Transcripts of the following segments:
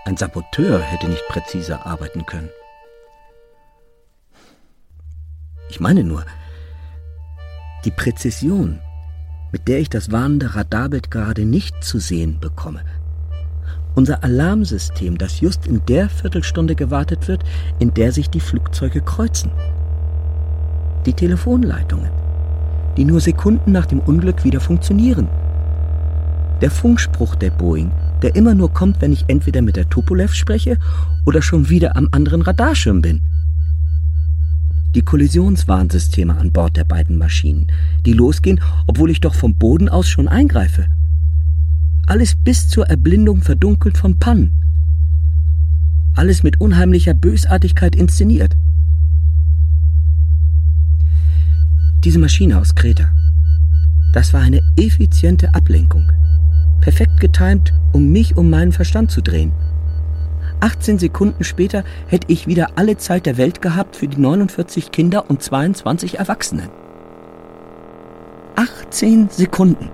Ein Saboteur hätte nicht präziser arbeiten können. Ich meine nur, die Präzision, mit der ich das warnende Radarbild gerade nicht zu sehen bekomme. Unser Alarmsystem, das just in der Viertelstunde gewartet wird, in der sich die Flugzeuge kreuzen. Die Telefonleitungen, die nur Sekunden nach dem Unglück wieder funktionieren. Der Funkspruch der Boeing, der immer nur kommt, wenn ich entweder mit der Tupolev spreche oder schon wieder am anderen Radarschirm bin. Die Kollisionswarnsysteme an Bord der beiden Maschinen, die losgehen, obwohl ich doch vom Boden aus schon eingreife. Alles bis zur Erblindung verdunkelt von Pannen. Alles mit unheimlicher Bösartigkeit inszeniert. Diese Maschine aus Kreta, das war eine effiziente Ablenkung. Perfekt getimt, um mich um meinen Verstand zu drehen. 18 Sekunden später hätte ich wieder alle Zeit der Welt gehabt für die 49 Kinder und 22 Erwachsenen. 18 Sekunden.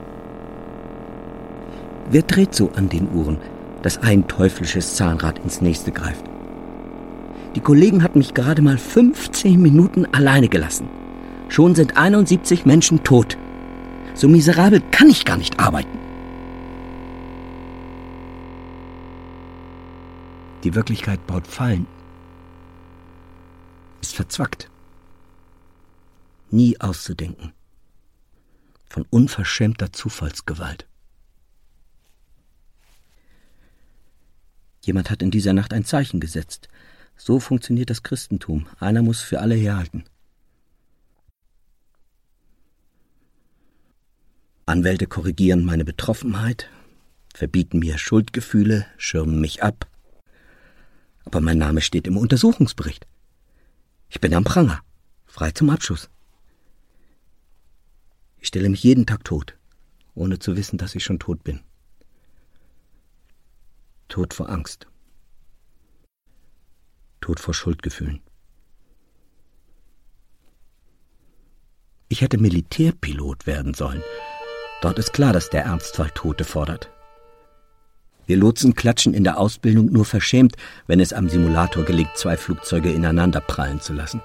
Wer dreht so an den Uhren, dass ein teuflisches Zahnrad ins nächste greift? Die Kollegen hatten mich gerade mal 15 Minuten alleine gelassen. Schon sind 71 Menschen tot. So miserabel kann ich gar nicht arbeiten. Die Wirklichkeit baut Fallen. Ist verzwackt. Nie auszudenken. Von unverschämter Zufallsgewalt. Jemand hat in dieser Nacht ein Zeichen gesetzt. So funktioniert das Christentum. Einer muss für alle herhalten. Anwälte korrigieren meine Betroffenheit, verbieten mir Schuldgefühle, schirmen mich ab. Aber mein Name steht im Untersuchungsbericht. Ich bin am Pranger, frei zum Abschuss. Ich stelle mich jeden Tag tot, ohne zu wissen, dass ich schon tot bin. Tod vor Angst. Tod vor Schuldgefühlen. Ich hätte Militärpilot werden sollen. Dort ist klar, dass der Ernstfall Tote fordert. Wir Lotsen klatschen in der Ausbildung nur verschämt, wenn es am Simulator gelingt, 2 Flugzeuge ineinander prallen zu lassen.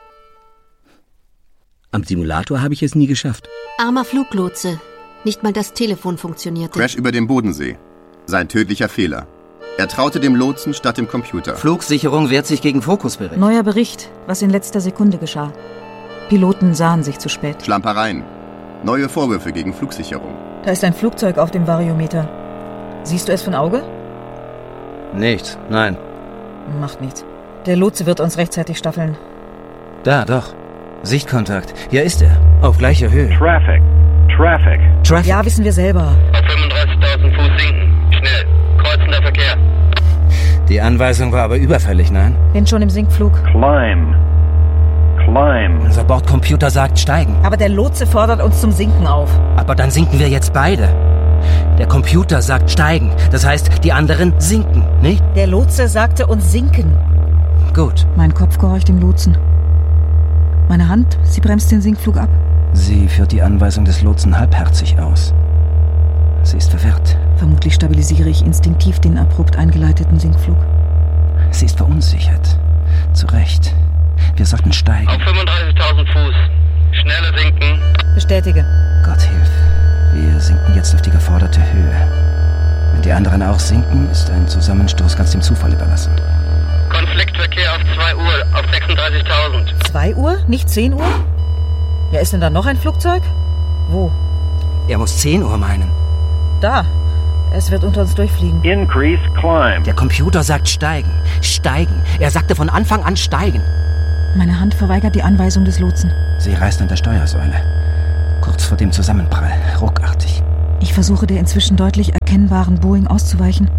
Am Simulator habe ich es nie geschafft. Armer Fluglotse. Nicht mal das Telefon funktionierte. Crash über dem Bodensee. Sein tödlicher Fehler. Er traute dem Lotsen statt dem Computer. Flugsicherung wehrt sich gegen Fokusbericht. Neuer Bericht, was in letzter Sekunde geschah. Piloten sahen sich zu spät. Schlampereien. Neue Vorwürfe gegen Flugsicherung. Da ist ein Flugzeug auf dem Variometer. Siehst du es von Auge? Nichts, nein. Macht nichts. Der Lotse wird uns rechtzeitig staffeln. Da, doch. Sichtkontakt. Hier ist er. Auf gleicher Höhe. Traffic. Ja, wissen wir selber. Auf 35.000 Fuß sinken. Schnell. Kreuzender Verkehr. Die Anweisung war aber überfällig, nein? Bin schon im Sinkflug. Climb. Unser Bordcomputer sagt steigen. Aber der Lotse fordert uns zum Sinken auf. Aber dann sinken wir jetzt beide. Der Computer sagt steigen. Das heißt, die anderen sinken, nicht? Der Lotse sagte uns sinken. Gut. Mein Kopf gehorcht dem Lotsen. Meine Hand, sie bremst den Sinkflug ab. Sie führt die Anweisung des Lotsen halbherzig aus. Sie ist verwirrt. Vermutlich stabilisiere ich instinktiv den abrupt eingeleiteten Sinkflug. Sie ist verunsichert. Zu Recht. Wir sollten steigen. Auf 35.000 Fuß. Schneller sinken. Bestätige. Gott hilf. Wir sinken jetzt auf die geforderte Höhe. Wenn die anderen auch sinken, ist ein Zusammenstoß ganz dem Zufall überlassen. Konfliktverkehr auf 2 Uhr, auf 36.000. 2 Uhr? Nicht 10 Uhr? Ja, ist denn da noch ein Flugzeug? Wo? Er muss 10 Uhr meinen. Da. Es wird unter uns durchfliegen. Increase climb. Der Computer sagt steigen. Steigen. Er sagte von Anfang an steigen. Meine Hand verweigert die Anweisung des Lotsen. Sie reißt an der Steuersäule. Kurz vor dem Zusammenprall. Ruckartig. Ich versuche der inzwischen deutlich erkennbaren Boeing auszuweichen.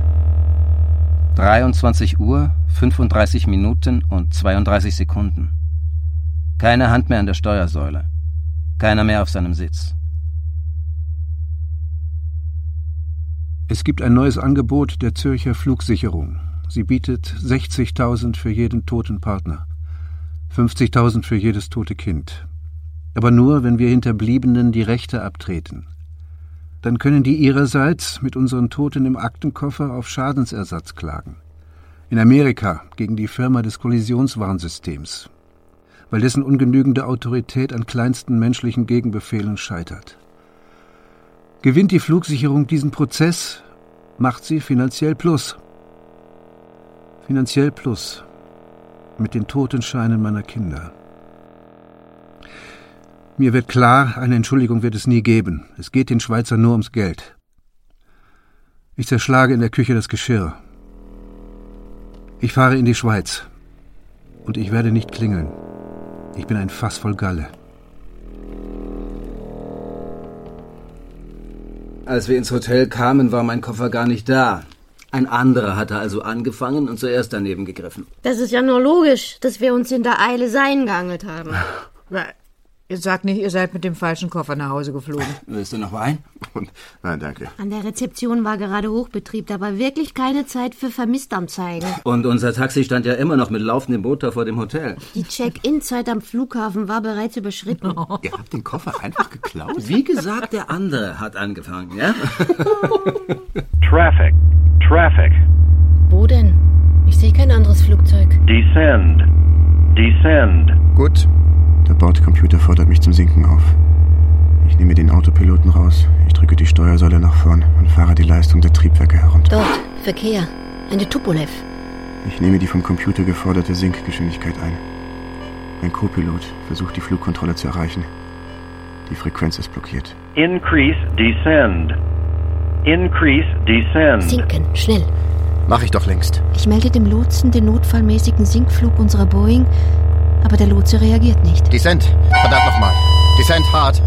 23 Uhr, 35 Minuten und 32 Sekunden. Keine Hand mehr an der Steuersäule. Keiner mehr auf seinem Sitz. Es gibt ein neues Angebot der Zürcher Flugsicherung. Sie bietet 60.000 für jeden toten Partner, 50.000 für jedes tote Kind. Aber nur, wenn wir Hinterbliebenen die Rechte abtreten. dann können die ihrerseits mit unseren Toten im Aktenkoffer auf Schadensersatz klagen. In Amerika gegen die Firma des Kollisionswarnsystems, weil dessen ungenügende Autorität an kleinsten menschlichen Gegenbefehlen scheitert. Gewinnt die Flugsicherung diesen Prozess, macht sie finanziell Plus. Finanziell Plus. Mit den Totenscheinen meiner Kinder. Mir wird klar, eine Entschuldigung wird es nie geben. Es geht den Schweizer nur ums Geld. Ich zerschlage in der Küche das Geschirr. Ich fahre in die Schweiz. Und ich werde nicht klingeln. Ich bin ein Fass voll Galle. Als wir ins Hotel kamen, war mein Koffer gar nicht da. Ein anderer hatte also angefangen und zuerst daneben gegriffen. Das ist ja nur logisch, dass wir uns in der Eile Seien geangelt haben. Ihr sagt nicht, ihr seid mit dem falschen Koffer nach Hause geflogen. Willst du noch Wein? Nein, danke. An der Rezeption war gerade Hochbetrieb, da war wirklich keine Zeit für Vermisstanzeigen. Und unser Taxi stand ja immer noch mit laufendem Motor vor dem Hotel. Die Check-in-Zeit am Flughafen war bereits überschritten. Ihr habt den Koffer einfach geklaut? Wie gesagt, der andere hat angefangen, ja? Traffic. Wo denn? Ich sehe kein anderes Flugzeug. Descend. Gut. Der Bordcomputer fordert mich zum Sinken auf. Ich nehme den Autopiloten raus, ich drücke die Steuersäule nach vorn und fahre die Leistung der Triebwerke herunter. Dort, Verkehr. Eine Tupolev. Ich nehme die vom Computer geforderte Sinkgeschwindigkeit ein. Mein Co-Pilot versucht, die Flugkontrolle zu erreichen. Die Frequenz ist blockiert. Increase descend. Sinken, schnell. Mach ich doch längst. Ich melde dem Lotsen den notfallmäßigen Sinkflug unserer Boeing, aber der Lotse reagiert nicht. Descent! Verdammt nochmal! Descent hart!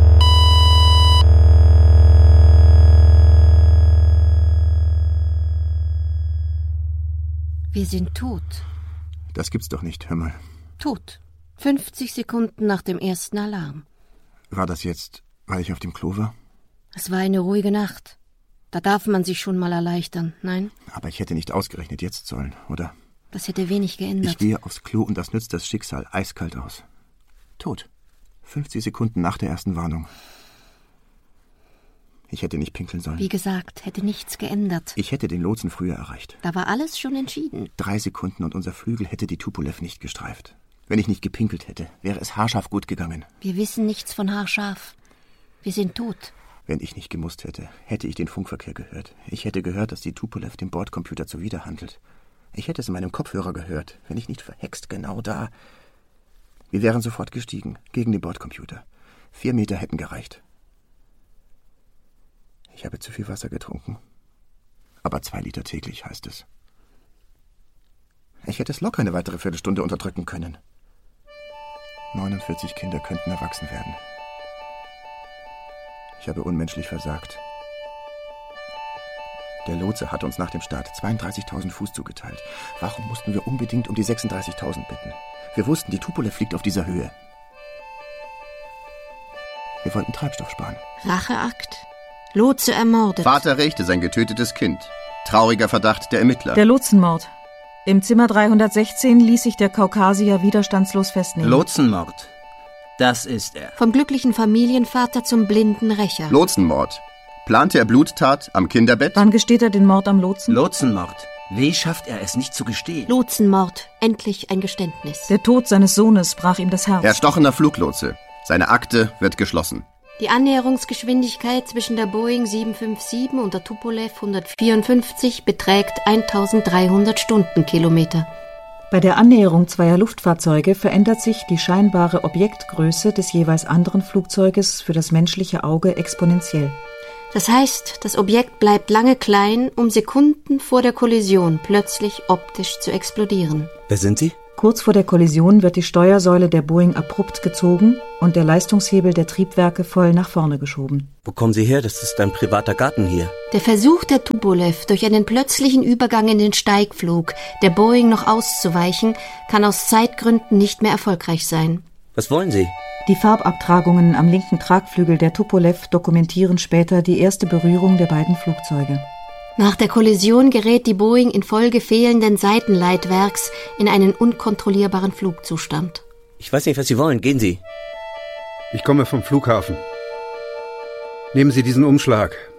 Wir sind tot. Das gibt's doch nicht, hör mal. Tot. 50 Sekunden nach dem ersten Alarm. War das jetzt, weil ich auf dem Klo war? Es war eine ruhige Nacht. Da darf man sich schon mal erleichtern, nein? Aber ich hätte nicht ausgerechnet jetzt sollen, oder? Das hätte wenig geändert. Ich gehe aufs Klo und das nützt das Schicksal eiskalt aus. Tot. 50 Sekunden nach der ersten Warnung. Ich hätte nicht pinkeln sollen. Wie gesagt, hätte nichts geändert. Ich hätte den Lotsen früher erreicht. Da war alles schon entschieden. 3 Sekunden und unser Flügel hätte die Tupolev nicht gestreift. Wenn ich nicht gepinkelt hätte, wäre es haarscharf gut gegangen. Wir wissen nichts von haarscharf. Wir sind tot. Wenn ich nicht gemusst hätte, hätte ich den Funkverkehr gehört. Ich hätte gehört, dass die Tupolev dem Bordcomputer zuwiderhandelt. Ich hätte es in meinem Kopfhörer gehört, wenn ich nicht verhext genau da. Wir wären sofort gestiegen, gegen den Bordcomputer. 4 Meter hätten gereicht. Ich habe zu viel Wasser getrunken. Aber 2 Liter täglich heißt es. Ich hätte es locker eine weitere Viertelstunde unterdrücken können. 49 Kinder könnten erwachsen werden. Ich habe unmenschlich versagt. Der Lotse hat uns nach dem Start 32.000 Fuß zugeteilt. Warum mussten wir unbedingt um die 36.000 bitten? Wir wussten, die Tupolev fliegt auf dieser Höhe. Wir wollten Treibstoff sparen. Racheakt. Lotse ermordet. Vater rächte sein getötetes Kind. Trauriger Verdacht der Ermittler. Der Lotsenmord. Im Zimmer 316 ließ sich der Kaukasier widerstandslos festnehmen. Lotsenmord. Das ist er. Vom glücklichen Familienvater zum blinden Rächer. Lotsenmord. Plante er Bluttat am Kinderbett? Wann gesteht er den Mord am Lotsen? Lotsenmord. Wie schafft er es nicht zu gestehen? Lotsenmord. Endlich ein Geständnis. Der Tod seines Sohnes brach ihm das Herz. Erstochener Fluglotse. Seine Akte wird geschlossen. Die Annäherungsgeschwindigkeit zwischen der Boeing 757 und der Tupolev 154 beträgt 1300 Stundenkilometer. Bei der Annäherung zweier Luftfahrzeuge verändert sich die scheinbare Objektgröße des jeweils anderen Flugzeuges für das menschliche Auge exponentiell. Das heißt, das Objekt bleibt lange klein, um Sekunden vor der Kollision plötzlich optisch zu explodieren. Wer sind Sie? Kurz vor der Kollision wird die Steuersäule der Boeing abrupt gezogen und der Leistungshebel der Triebwerke voll nach vorne geschoben. Wo kommen Sie her? Das ist ein privater Garten hier. Der Versuch der Tupolev, durch einen plötzlichen Übergang in den Steigflug der Boeing noch auszuweichen, kann aus Zeitgründen nicht mehr erfolgreich sein. Was wollen Sie? Die Farbabtragungen am linken Tragflügel der Tupolev dokumentieren später die erste Berührung der beiden Flugzeuge. Nach der Kollision gerät die Boeing infolge fehlenden Seitenleitwerks in einen unkontrollierbaren Flugzustand. Ich weiß nicht, was Sie wollen. Gehen Sie. Ich komme vom Flughafen. Nehmen Sie diesen Umschlag.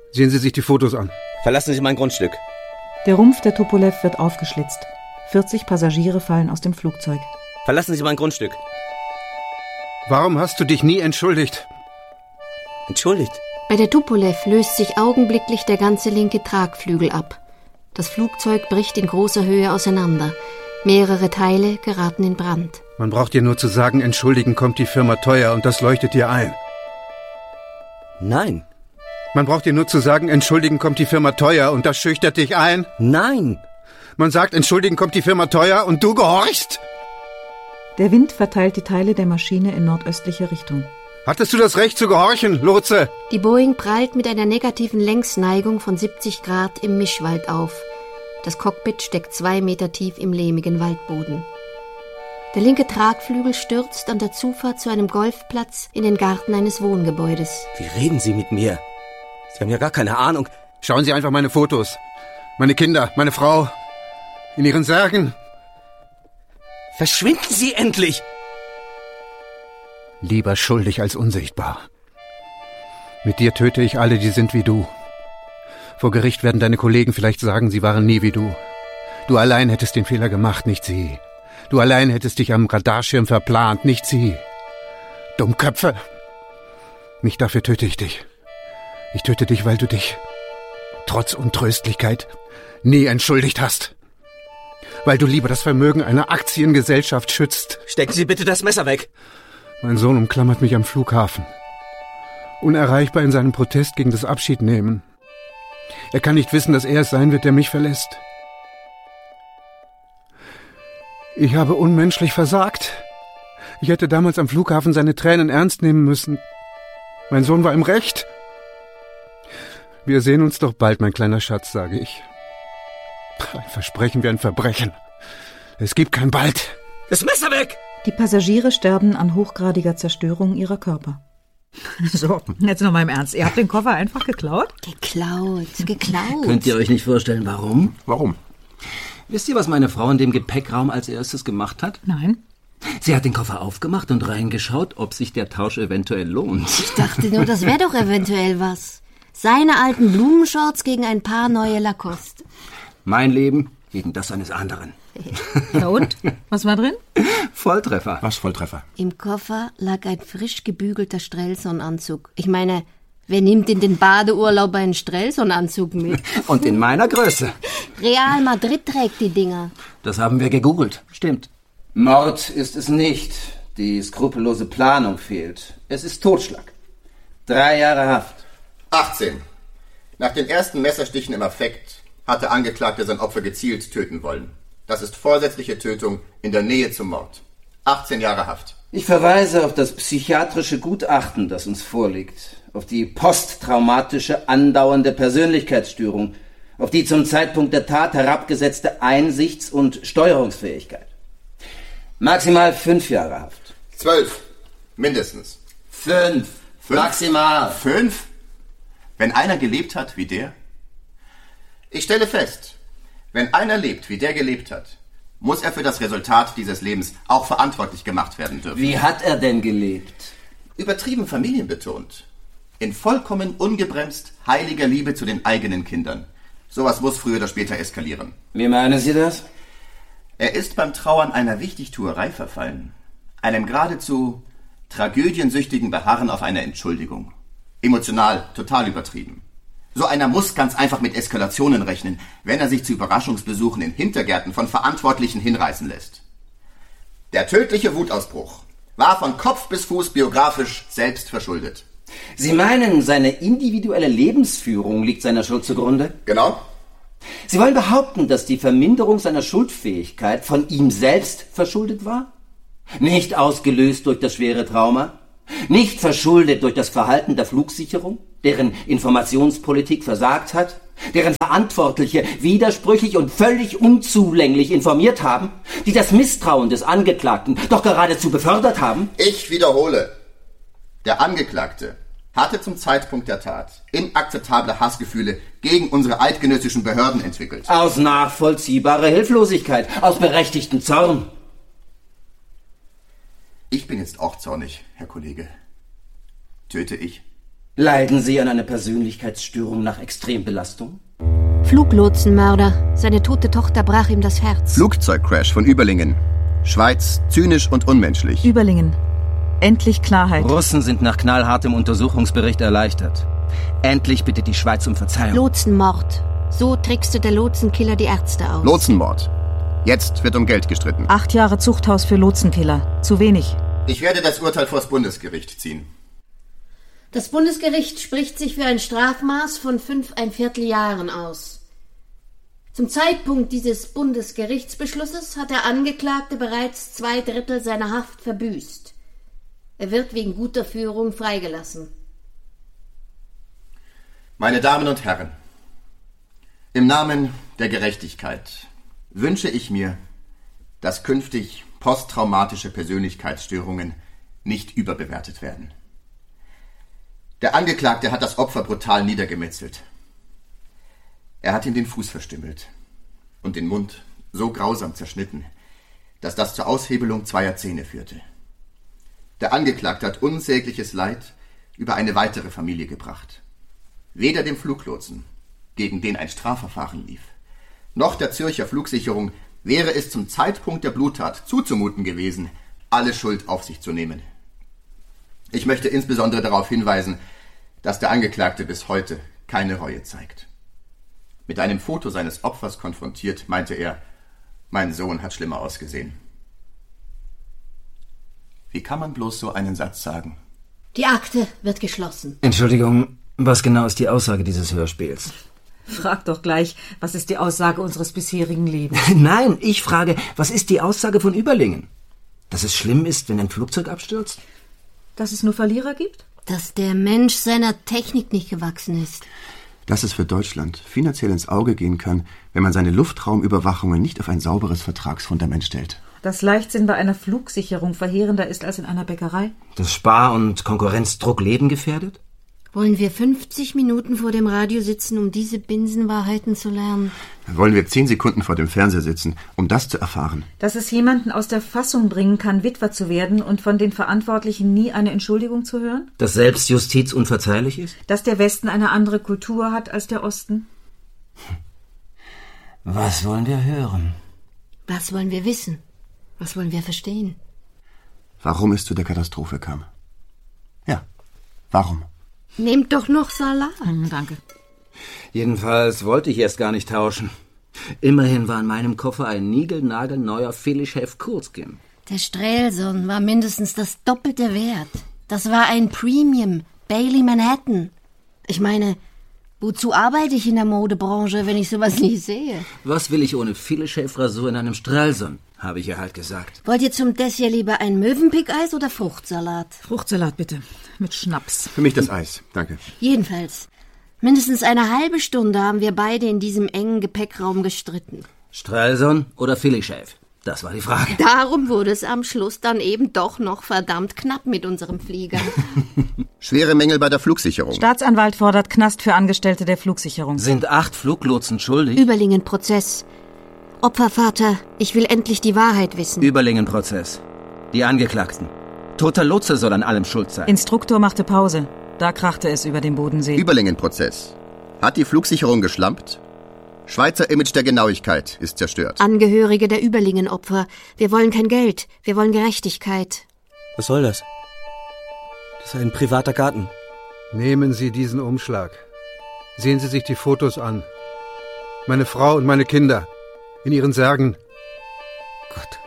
Sehen Sie sich die Fotos an. Verlassen Sie mein Grundstück. Der Rumpf der Tupolev wird aufgeschlitzt. 40 Passagiere fallen aus dem Flugzeug. Verlassen Sie mein Grundstück. Warum hast du dich nie entschuldigt? Entschuldigt? Bei der Tupolev löst sich augenblicklich der ganze linke Tragflügel ab. Das Flugzeug bricht in großer Höhe auseinander. Mehrere Teile geraten in Brand. Man braucht dir nur zu sagen, entschuldigen kommt die Firma teuer und das leuchtet dir ein. Nein. Man braucht dir nur zu sagen, entschuldigen kommt die Firma teuer und das schüchtert dich ein. Nein. Man sagt, entschuldigen kommt die Firma teuer und du gehorchst. Der Wind verteilt die Teile der Maschine in nordöstlicher Richtung. Hattest du das Recht zu gehorchen, Lotse? Die Boeing prallt mit einer negativen Längsneigung von 70 Grad im Mischwald auf. Das Cockpit steckt 2 Meter tief im lehmigen Waldboden. Der linke Tragflügel stürzt an der Zufahrt zu einem Golfplatz in den Garten eines Wohngebäudes. Wie reden Sie mit mir? Sie haben ja gar keine Ahnung. Schauen Sie einfach meine Fotos. Meine Kinder, meine Frau. In ihren Särgen. Verschwinden Sie endlich! Lieber schuldig als unsichtbar. Mit dir töte ich alle, die sind wie du. Vor Gericht werden deine Kollegen vielleicht sagen, sie waren nie wie du. Du allein hättest den Fehler gemacht, nicht sie. Du allein hättest dich am Radarschirm verplant, nicht sie. Dummköpfe. Nicht dafür töte ich dich. Ich töte dich, weil du dich, trotz Untröstlichkeit, nie entschuldigt hast. Weil du lieber das Vermögen einer Aktiengesellschaft schützt. Stecken Sie bitte das Messer weg. Mein Sohn umklammert mich am Flughafen. Unerreichbar in seinem Protest gegen das Abschiednehmen. Er kann nicht wissen, dass er es sein wird, der mich verlässt. Ich habe unmenschlich versagt. Ich hätte damals am Flughafen seine Tränen ernst nehmen müssen. Mein Sohn war im Recht. Wir sehen uns doch bald, mein kleiner Schatz, sage ich. Ein Versprechen wie ein Verbrechen. Es gibt kein Bald. Das Messer weg! Die Passagiere sterben an hochgradiger Zerstörung ihrer Körper. So, jetzt noch mal im Ernst. Ihr habt den Koffer einfach geklaut? Geklaut. Könnt ihr euch nicht vorstellen, warum? Warum? Wisst ihr, was meine Frau in dem Gepäckraum als erstes gemacht hat? Nein. Sie hat den Koffer aufgemacht und reingeschaut, ob sich der Tausch eventuell lohnt. Ich dachte nur, das wäre doch eventuell was. Seine alten Blumenshorts gegen ein paar neue Lacoste. Mein Leben gegen das eines anderen. Na und? Was war drin? Volltreffer. Was Volltreffer? Im Koffer lag ein frisch gebügelter Strelson-Anzug. Ich meine, wer nimmt in den Badeurlaub einen Strelson-Anzug mit? Und in meiner Größe. Real Madrid trägt die Dinger. Das haben wir gegoogelt. Stimmt. Mord ist es nicht. Die skrupellose Planung fehlt. Es ist Totschlag. 3 Jahre Haft. 18. Nach den ersten Messerstichen im Affekt hat der Angeklagte sein Opfer gezielt töten wollen. Das ist vorsätzliche Tötung in der Nähe zum Mord. 18 Jahre Haft. Ich verweise auf das psychiatrische Gutachten, das uns vorliegt. Auf die posttraumatische andauernde Persönlichkeitsstörung. Auf die zum Zeitpunkt der Tat herabgesetzte Einsichts- und Steuerungsfähigkeit. Maximal 5 Jahre Haft. 12. Mindestens. 5. Maximal. 5? Wenn einer gelebt hat wie der? Ich stelle fest, wenn einer lebt, wie der gelebt hat, muss er für das Resultat dieses Lebens auch verantwortlich gemacht werden dürfen. Wie hat er denn gelebt? Übertrieben familienbetont. In vollkommen ungebremst heiliger Liebe zu den eigenen Kindern. Sowas muss früher oder später eskalieren. Wie meinen Sie das? Er ist beim Trauern einer Wichtigtuerei verfallen. Einem geradezu tragödiensüchtigen Beharren auf eine Entschuldigung. Emotional total übertrieben. So einer muss ganz einfach mit Eskalationen rechnen, wenn er sich zu Überraschungsbesuchen in Hintergärten von Verantwortlichen hinreißen lässt. Der tödliche Wutausbruch war von Kopf bis Fuß biografisch selbst verschuldet. Sie meinen, seine individuelle Lebensführung liegt seiner Schuld zugrunde? Genau. Sie wollen behaupten, dass die Verminderung seiner Schuldfähigkeit von ihm selbst verschuldet war? Nicht ausgelöst durch das schwere Trauma? Nicht verschuldet durch das Verhalten der Flugsicherung, deren Informationspolitik versagt hat, deren Verantwortliche widersprüchlich und völlig unzulänglich informiert haben, die das Misstrauen des Angeklagten doch geradezu befördert haben? Ich wiederhole. Der Angeklagte hatte zum Zeitpunkt der Tat inakzeptable Hassgefühle gegen unsere eidgenössischen Behörden entwickelt. Aus nachvollziehbarer Hilflosigkeit, aus berechtigtem Zorn. Ich bin jetzt auch zornig, Herr Kollege. Töte ich? Leiden Sie an einer Persönlichkeitsstörung nach Extrembelastung? Fluglotsenmörder. Seine tote Tochter brach ihm das Herz. Flugzeugcrash von Überlingen. Schweiz, zynisch und unmenschlich. Überlingen. Endlich Klarheit. Russen sind nach knallhartem Untersuchungsbericht erleichtert. Endlich bittet die Schweiz um Verzeihung. Lotsenmord. So trickste der Lotsenkiller die Ärzte aus. Lotsenmord. Jetzt wird um Geld gestritten. 8 Jahre Zuchthaus für Lotsenkiller. Zu wenig. Ich werde das Urteil vors Bundesgericht ziehen. Das Bundesgericht spricht sich für ein Strafmaß von 5,25 Jahren aus. Zum Zeitpunkt dieses Bundesgerichtsbeschlusses hat der Angeklagte bereits 2/3 seiner Haft verbüßt. Er wird wegen guter Führung freigelassen. Meine Damen und Herren, im Namen der Gerechtigkeit wünsche ich mir, dass künftig posttraumatische Persönlichkeitsstörungen nicht überbewertet werden. Der Angeklagte hat das Opfer brutal niedergemetzelt. Er hat ihm den Fuß verstümmelt und den Mund so grausam zerschnitten, dass das zur Aushebelung 2 Zähne führte. Der Angeklagte hat unsägliches Leid über eine weitere Familie gebracht. Weder dem Fluglotsen, gegen den ein Strafverfahren lief, noch der Zürcher Flugsicherung wäre es zum Zeitpunkt der Bluttat zuzumuten gewesen, alle Schuld auf sich zu nehmen. Ich möchte insbesondere darauf hinweisen, dass der Angeklagte bis heute keine Reue zeigt. Mit einem Foto seines Opfers konfrontiert, meinte er, mein Sohn hat schlimmer ausgesehen. Wie kann man bloß so einen Satz sagen? Die Akte wird geschlossen. Entschuldigung, was genau ist die Aussage dieses Hörspiels? Frag doch gleich, was ist die Aussage unseres bisherigen Lebens? Nein, ich frage, was ist die Aussage von Überlingen? Dass es schlimm ist, wenn ein Flugzeug abstürzt? Dass es nur Verlierer gibt? Dass der Mensch seiner Technik nicht gewachsen ist. Dass es für Deutschland finanziell ins Auge gehen kann, wenn man seine Luftraumüberwachungen nicht auf ein sauberes Vertragsfundament stellt. Dass Leichtsinn bei einer Flugsicherung verheerender ist als in einer Bäckerei? Dass Spar- und Konkurrenzdruck Leben gefährdet? Wollen wir 50 Minuten vor dem Radio sitzen, um diese Binsenwahrheiten zu lernen? Wollen wir 10 Sekunden vor dem Fernseher sitzen, um das zu erfahren? Dass es jemanden aus der Fassung bringen kann, Witwer zu werden und von den Verantwortlichen nie eine Entschuldigung zu hören? Dass Selbstjustiz unverzeihlich ist? Dass der Westen eine andere Kultur hat als der Osten? Was wollen wir hören? Was wollen wir wissen? Was wollen wir verstehen? Warum es zu der Katastrophe kam. Ja, warum? Nehmt doch noch Salat. Danke. Jedenfalls wollte ich erst gar nicht tauschen. Immerhin war in meinem Koffer ein niegelnagelneuer Felichef Kurzkim. Der Strelson war mindestens das Doppelte wert. Das war ein Premium, Bailey Manhattan. Ich meine, wozu arbeite ich in der Modebranche, wenn ich sowas nie sehe? Was will ich ohne Felichef-Rasur in einem Strelson, habe ich ihr halt gesagt. Wollt ihr zum Dessert lieber ein Möwenpickeis oder Fruchtsalat? Fruchtsalat bitte, mit Schnaps. Für mich das Eis, danke. Jedenfalls, mindestens eine halbe Stunde haben wir beide in diesem engen Gepäckraum gestritten. Strelson oder Felichef? Das war die Frage. Darum wurde es am Schluss dann eben doch noch verdammt knapp mit unserem Flieger. Schwere Mängel bei der Flugsicherung. Staatsanwalt fordert Knast für Angestellte der Flugsicherung. Sind 8 Fluglotsen schuldig? Überlingen-Prozess. Opfervater, ich will endlich die Wahrheit wissen. Überlingen-Prozess. Die Angeklagten. Toter Lotse soll an allem schuld sein. Instruktor machte Pause. Da krachte es über den Bodensee. Überlingen-Prozess. Hat die Flugsicherung geschlampt? Schweizer Image der Genauigkeit ist zerstört. Angehörige der Überlingen-Opfer. Wir wollen kein Geld. Wir wollen Gerechtigkeit. Was soll das? Das ist ein privater Garten. Nehmen Sie diesen Umschlag. Sehen Sie sich die Fotos an. Meine Frau und meine Kinder. In ihren Särgen. Gott.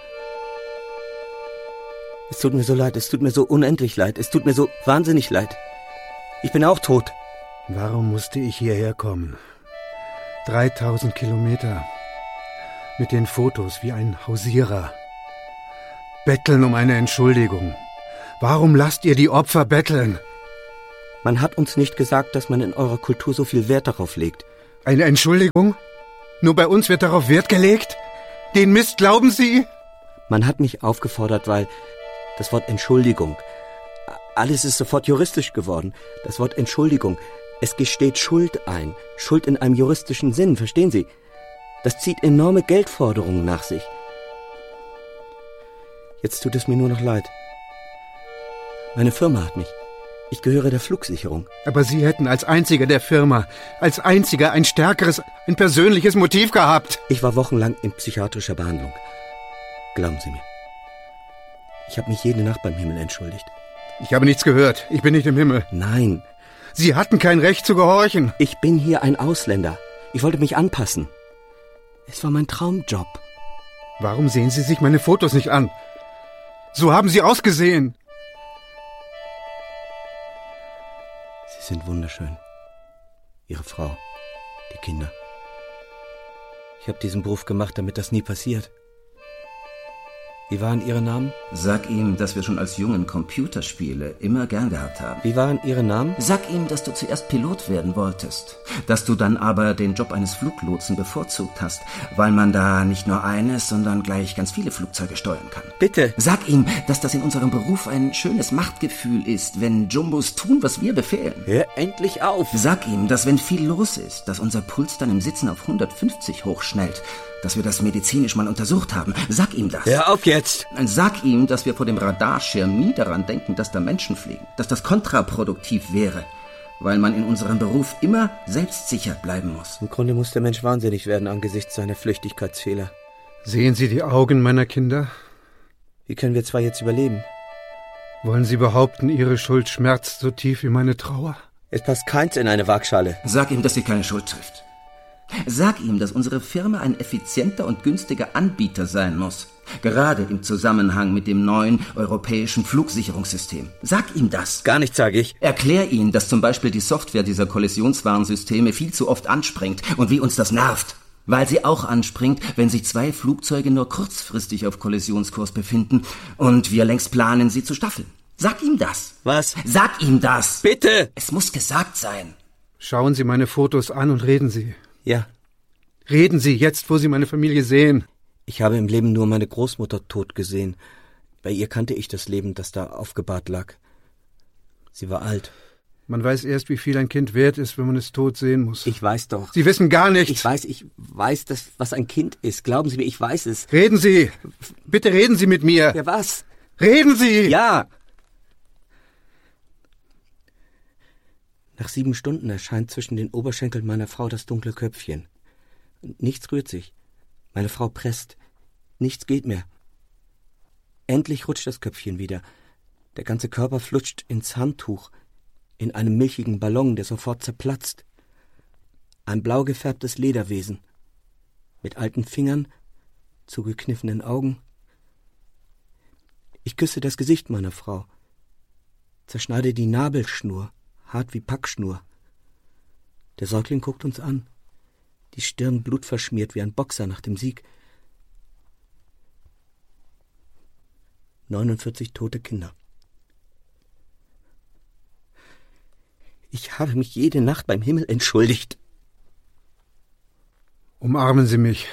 Es tut mir so leid. Es tut mir so unendlich leid. Es tut mir so wahnsinnig leid. Ich bin auch tot. Warum musste ich hierher kommen? 3000 Kilometer. Mit den Fotos wie ein Hausierer. Betteln um eine Entschuldigung. Warum lasst ihr die Opfer betteln? Man hat uns nicht gesagt, dass man in eurer Kultur so viel Wert darauf legt. Eine Entschuldigung? Nur bei uns wird darauf Wert gelegt? Den Mist glauben Sie? Man hat mich aufgefordert, weil das Wort Entschuldigung. Alles ist sofort juristisch geworden. Das Wort Entschuldigung. Es gesteht Schuld ein. Schuld in einem juristischen Sinn, verstehen Sie? Das zieht enorme Geldforderungen nach sich. Jetzt tut es mir nur noch leid. Meine Firma hat mich. Ich gehöre der Flugsicherung. Aber Sie hätten als einziger der Firma, als einziger ein stärkeres, ein persönliches Motiv gehabt. Ich war wochenlang in psychiatrischer Behandlung. Glauben Sie mir. Ich habe mich jede Nacht beim Himmel entschuldigt. Ich habe nichts gehört. Ich bin nicht im Himmel. Nein. Sie hatten kein Recht zu gehorchen. Ich bin hier ein Ausländer. Ich wollte mich anpassen. Es war mein Traumjob. Warum sehen Sie sich meine Fotos nicht an? So haben Sie ausgesehen. Sie sind wunderschön. Ihre Frau, die Kinder. Ich habe diesen Beruf gemacht, damit das nie passiert. Wie waren Ihre Namen? Sag ihm, dass wir schon als Jungen Computerspiele immer gern gehabt haben. Wie waren Ihre Namen? Sag ihm, dass du zuerst Pilot werden wolltest, dass du dann aber den Job eines Fluglotsen bevorzugt hast, weil man da nicht nur eines, sondern gleich ganz viele Flugzeuge steuern kann. Bitte. Sag ihm, dass das in unserem Beruf ein schönes Machtgefühl ist, wenn Jumbos tun, was wir befehlen. Hör endlich auf. Sag ihm, dass wenn viel los ist, dass unser Puls dann im Sitzen auf 150 hochschnellt, dass wir das medizinisch mal untersucht haben. Sag ihm das. Hör auf jetzt. Sag ihm, dass wir vor dem Radarschirm nie daran denken, dass da Menschen fliegen. Dass das kontraproduktiv wäre, weil man in unserem Beruf immer selbstsicher bleiben muss. Im Grunde muss der Mensch wahnsinnig werden angesichts seiner Flüchtigkeitsfehler. Sehen Sie die Augen meiner Kinder? Wie können wir zwei jetzt überleben? Wollen Sie behaupten, Ihre Schuld schmerzt so tief wie meine Trauer? Es passt keins in eine Waagschale. Sag ihm, dass sie keine Schuld trifft. Sag ihm, dass unsere Firma ein effizienter und günstiger Anbieter sein muss. Gerade im Zusammenhang mit dem neuen europäischen Flugsicherungssystem. Sag ihm das. Gar nichts sage ich. Erklär ihm, dass zum Beispiel die Software dieser Kollisionswarnsysteme viel zu oft anspringt und wie uns das nervt. Weil sie auch anspringt, wenn sich zwei Flugzeuge nur kurzfristig auf Kollisionskurs befinden und wir längst planen, sie zu staffeln. Sag ihm das. Was? Sag ihm das. Bitte. Es muss gesagt sein. Schauen Sie meine Fotos an und reden Sie. Ja. Reden Sie jetzt, wo Sie meine Familie sehen. Ich habe im Leben nur meine Großmutter tot gesehen. Bei ihr kannte ich das Leben, das da aufgebahrt lag. Sie war alt. Man weiß erst, wie viel ein Kind wert ist, wenn man es tot sehen muss. Ich weiß doch. Sie wissen gar nichts. Ich weiß, was ein Kind ist. Glauben Sie mir, ich weiß es. Reden Sie. Bitte reden Sie mit mir. Ja, was? Reden Sie. Ja. Nach 7 Stunden erscheint zwischen den Oberschenkeln meiner Frau das dunkle Köpfchen. Nichts rührt sich. Meine Frau presst. Nichts geht mehr. Endlich rutscht das Köpfchen wieder. Der ganze Körper flutscht ins Handtuch, in einem milchigen Ballon, der sofort zerplatzt. Ein blau gefärbtes Lederwesen, mit alten Fingern, zugekniffenen Augen. Ich küsse das Gesicht meiner Frau, zerschneide die Nabelschnur, hart wie Packschnur. Der Säugling guckt uns an, die Stirn blutverschmiert wie ein Boxer nach dem Sieg. 49 tote Kinder. Ich habe mich jede Nacht beim Himmel entschuldigt. Umarmen Sie mich.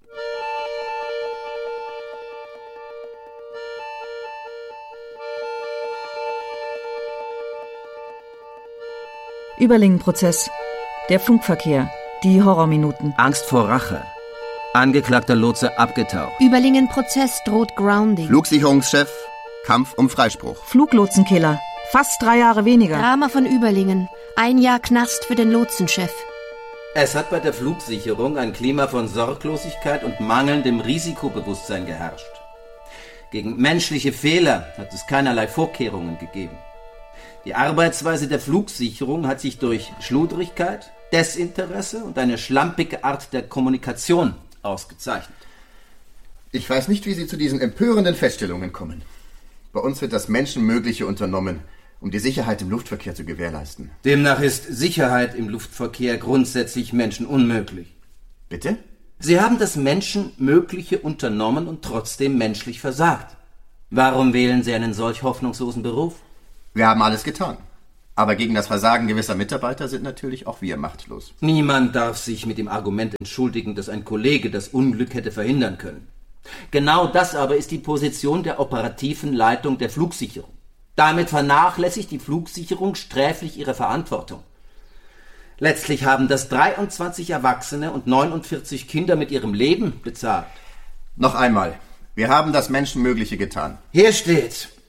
Überlingen-Prozess. Der Funkverkehr. Die Horrorminuten. Angst vor Rache. Angeklagter Lotse abgetaucht. Überlingen-Prozess droht Grounding. Flugsicherungschef, Kampf um Freispruch. Fluglotsenkiller. Fast 3 Jahre weniger. Drama von Überlingen. 1 Jahr Knast für den Lotsenchef. Es hat bei der Flugsicherung ein Klima von Sorglosigkeit und mangelndem Risikobewusstsein geherrscht. Gegen menschliche Fehler hat es keinerlei Vorkehrungen gegeben. Die Arbeitsweise der Flugsicherung hat sich durch Schludrigkeit, Desinteresse und eine schlampige Art der Kommunikation ausgezeichnet. Ich weiß nicht, wie Sie zu diesen empörenden Feststellungen kommen. Bei uns wird das Menschenmögliche unternommen, um die Sicherheit im Luftverkehr zu gewährleisten. Demnach ist Sicherheit im Luftverkehr grundsätzlich menschenunmöglich. Bitte? Sie haben das Menschenmögliche unternommen und trotzdem menschlich versagt. Warum wählen Sie einen solch hoffnungslosen Beruf? Wir haben alles getan. Aber gegen das Versagen gewisser Mitarbeiter sind natürlich auch wir machtlos. Niemand darf sich mit dem Argument entschuldigen, dass ein Kollege das Unglück hätte verhindern können. Genau das aber ist die Position der operativen Leitung der Flugsicherung. Damit vernachlässigt die Flugsicherung sträflich ihre Verantwortung. Letztlich haben das 23 Erwachsene und 49 Kinder mit ihrem Leben bezahlt. Noch einmal, wir haben das Menschenmögliche getan. Hier steht: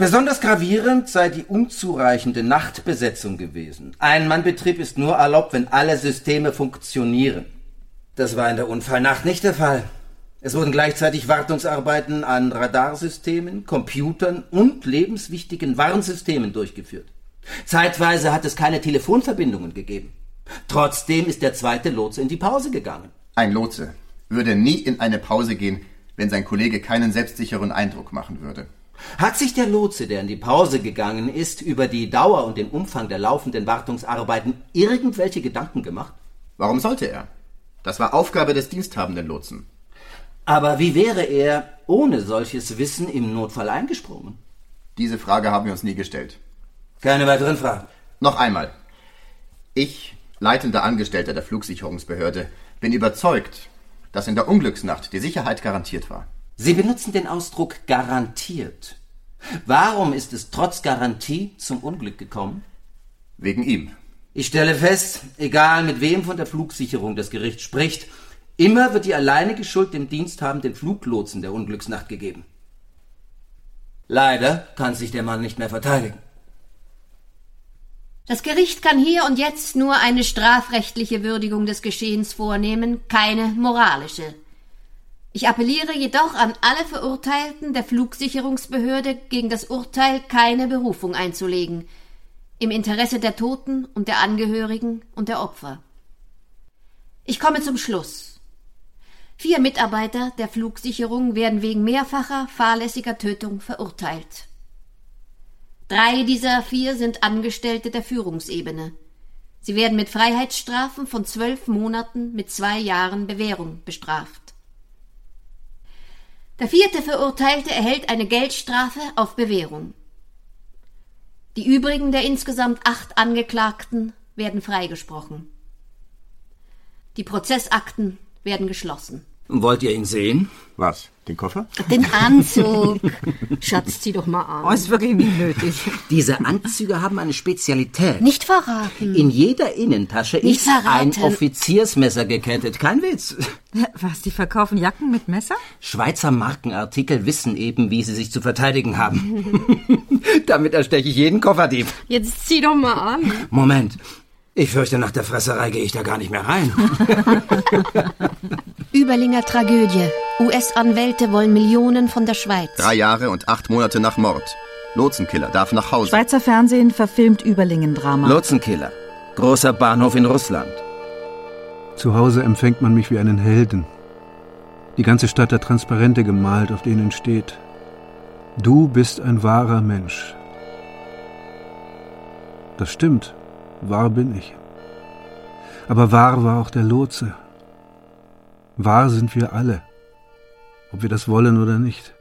Besonders gravierend sei die unzureichende Nachtbesetzung gewesen. Ein-Mann-Betrieb ist nur erlaubt, wenn alle Systeme funktionieren. Das war in der Unfallnacht nicht der Fall. Es wurden gleichzeitig Wartungsarbeiten an Radarsystemen, Computern und lebenswichtigen Warnsystemen durchgeführt. Zeitweise hat es keine Telefonverbindungen gegeben. Trotzdem ist der zweite Lotse in die Pause gegangen. Ein Lotse würde nie in eine Pause gehen, wenn sein Kollege keinen selbstsicheren Eindruck machen würde. Hat sich der Lotse, der in die Pause gegangen ist, über die Dauer und den Umfang der laufenden Wartungsarbeiten irgendwelche Gedanken gemacht? Warum sollte er? Das war Aufgabe des diensthabenden Lotsen. Aber wie wäre er ohne solches Wissen im Notfall eingesprungen? Diese Frage haben wir uns nie gestellt. Keine weiteren Fragen. Noch einmal. Ich, leitender Angestellter der Flugsicherungsbehörde, bin überzeugt, dass in der Unglücksnacht die Sicherheit garantiert war. Sie benutzen den Ausdruck garantiert. Warum ist es trotz Garantie zum Unglück gekommen? Wegen ihm. Ich stelle fest, egal mit wem von der Flugsicherung das Gericht spricht, immer wird die alleinige Schuld dem diensthabenden Fluglotsen der Unglücksnacht gegeben. Leider kann sich der Mann nicht mehr verteidigen. Das Gericht kann hier und jetzt nur eine strafrechtliche Würdigung des Geschehens vornehmen, keine moralische. Ich appelliere jedoch an alle Verurteilten der Flugsicherungsbehörde, gegen das Urteil keine Berufung einzulegen, im Interesse der Toten und der Angehörigen und der Opfer. Ich komme zum Schluss. 4 Mitarbeiter der Flugsicherung werden wegen mehrfacher fahrlässiger Tötung verurteilt. 3 dieser 4 sind Angestellte der Führungsebene. Sie werden mit Freiheitsstrafen von 12 Monaten mit 2 Jahren Bewährung bestraft. Der 4. Verurteilte erhält eine Geldstrafe auf Bewährung. Die übrigen der insgesamt 8 Angeklagten werden freigesprochen. Die Prozessakten werden geschlossen. Wollt ihr ihn sehen? Was? Den Koffer? Den Anzug. Schatz, zieh doch mal an. Oh, ist wirklich nicht nötig. Diese Anzüge haben eine Spezialität. Nicht verraten. In jeder Innentasche Nicht ist ein verraten. Offiziersmesser gekettet. Kein Witz. Was, die verkaufen Jacken mit Messer? Schweizer Markenartikel wissen eben, wie sie sich zu verteidigen haben. Damit ersteche ich jeden Kofferdieb. Jetzt zieh doch mal an. Moment. Ich fürchte, nach der Fresserei gehe ich da gar nicht mehr rein. Überlinger Tragödie. US-Anwälte wollen Millionen von der Schweiz. 3 Jahre und 8 Monate nach Mord. Lotsenkiller darf nach Hause. Schweizer Fernsehen verfilmt Überlingen-Drama. Lotsenkiller. Großer Bahnhof in Russland. Zu Hause empfängt man mich wie einen Helden. Die ganze Stadt hat Transparente gemalt, auf denen steht: Du bist ein wahrer Mensch. Das stimmt. Wahr bin ich. Aber wahr war auch der Lotse. Wahr sind wir alle, ob wir das wollen oder nicht.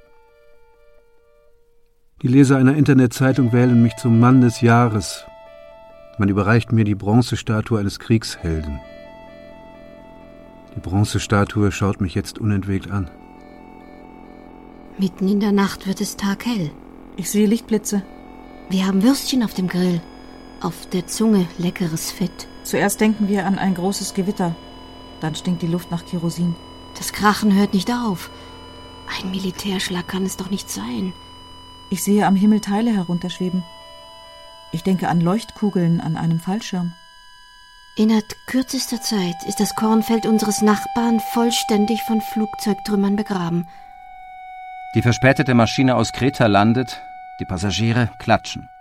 Die Leser einer Internetzeitung wählen mich zum Mann des Jahres. Man überreicht mir die Bronzestatue eines Kriegshelden. Die Bronzestatue schaut mich jetzt unentwegt an. Mitten in der Nacht wird es taghell. Ich sehe Lichtblitze. Wir haben Würstchen auf dem Grill. Auf der Zunge leckeres Fett. Zuerst denken wir an ein großes Gewitter. Dann stinkt die Luft nach Kerosin. Das Krachen hört nicht auf. Ein Militärschlag kann es doch nicht sein. Ich sehe am Himmel Teile herunterschweben. Ich denke an Leuchtkugeln an einem Fallschirm. Innerhalb kürzester Zeit ist das Kornfeld unseres Nachbarn vollständig von Flugzeugtrümmern begraben. Die verspätete Maschine aus Kreta landet, die Passagiere klatschen.